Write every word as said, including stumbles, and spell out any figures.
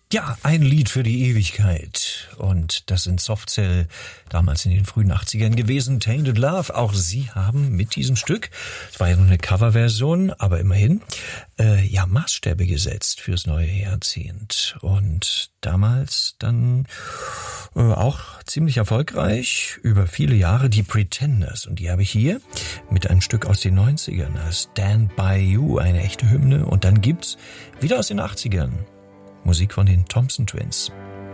Ja, ein Lied für die Ewigkeit. Und das sind Softcell, damals in den frühen achtzigern gewesen, Tainted Love. Auch sie haben mit diesem Stück, es war ja nur eine Coverversion, aber immerhin, äh, ja, Maßstäbe gesetzt fürs neue Jahrzehnt. Und damals dann äh, auch ziemlich erfolgreich, über viele Jahre, die Pretenders. Und die habe ich hier mit einem Stück aus den neunzigern, Stand By You, eine echte Hymne. Und dann gibt's wieder aus den achtzigern Musik von den Thompson Twins.